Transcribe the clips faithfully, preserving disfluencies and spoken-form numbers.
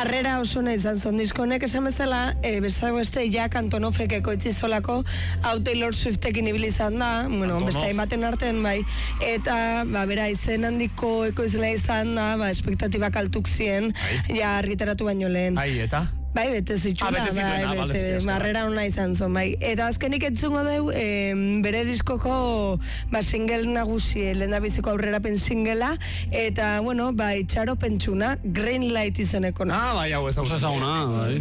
Harrera oso nahi izan zon diskonek esan bezala, e, beste beste Jack Antonofek ekoitzizolako hau Taylor Swiftekin ibili izan da, bueno, Antonof. beste hainbaten artean bai, eta ba, bera izen handiko ekoizlea izan da, ba, espektatibak altuk zien, ja argitaratu baino lehen. Ai, eta? Bai, bete zitxuna, Ah, bete zituen, ah, bai, bale, bete, zituen, marrera hona izan zon, bai. Eta azkenik entzungo deu, e, bere diskoko ba, single nagusi, lehendabiziko aurrerapen singela, eta, bueno, ba, itxaro pentsuna, Green Light izeneko. Ah, bai, hau ez Oso ezaguna, bai.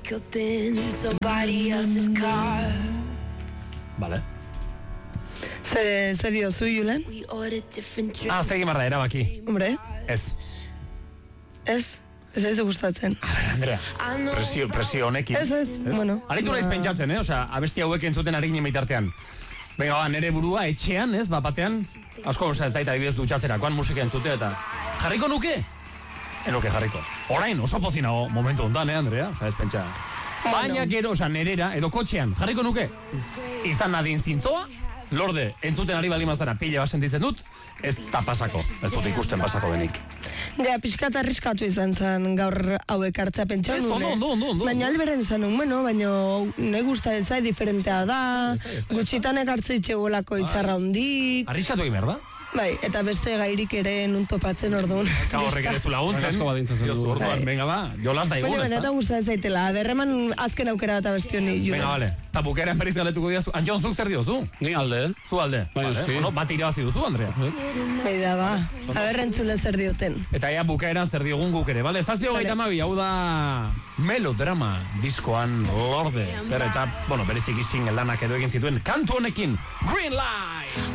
Vale. Ze, ze diozu, Julen? Ah, zegi marra, erabaki. Hombre, Ez. ez, ez ez gustatzen. A ver, Andrea, presio, presio honekin. Ez, ez, bueno. Aritu naiz pentsatzen, eh? Osea, abesti hauek entzuten ari ginen bitartean. Venga, ba, nere burua etxean, ez, ba, batean, asko, osea, ez daita adibidez dutxatzerakoan musika entzute eta jarriko nuke? Enuke jarriko. Orain, oso pozinago momentu hontan, eh, Andrea? Osea, ez pentsa. Baina gero, osea, nerera, edo kotxean, jarriko nuke? Izan nadin zintzoa, lorde, entzuten ari bali mazara, pila bat sentitzen dut, ez da pasako, ez dut ikusten pasako denik. Ja, pixka eta arriskatu izan zen gaur hauek hartzea pentsa Ez, nuen. ondo, ondo, ondo, ondo. Baina alberen esan nuen, bueno, baina nahi gusta ez zai diferentea da, Ez da, ez da, ez da. gutxitanek hartze itxegolako izarra hondik, Arriskatu egin behar da? bai, eta beste gairik ere nun topatzen orduan. Ka horrek ere ez du laguntzen. Asko badintzatzen Diozu, du. orduan, Bai. venga ba, jolas da Baina egun, ez benetan da? gustatzen zaitela, berreman azken aukera bat abesti honi. Julen. Venga, vale. Ta bukaeran berriz galetuko diazu. Antxon, zuk zer diozu? Ni alde, eh? Zu alde. Bai, Vale, eski. bueno, bat irabazi duzu, Andrea. Bai da, ba, aber entzule zer dioten. Eta ea bukaeran zer diogun guk ere, bale? Zazpio gaita mabi, hau da melodrama diskoan lorde. Zer eta, bueno, berezik single lanak edo egin zituen kantu honekin, Green Light!